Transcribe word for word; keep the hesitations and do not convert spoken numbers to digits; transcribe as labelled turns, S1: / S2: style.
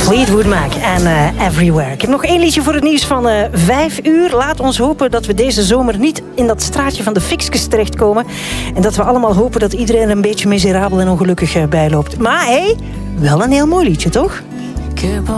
S1: Fleetwood Mac en uh, Everywhere. Ik heb nog één liedje voor het nieuws van uh, vijf uur. Laat ons hopen dat we deze zomer niet in dat straatje van de Fikskes terechtkomen. En dat we allemaal hopen dat iedereen er een beetje miserabel en ongelukkig uh, bijloopt. Maar hé, hey, wel een heel mooi liedje, toch?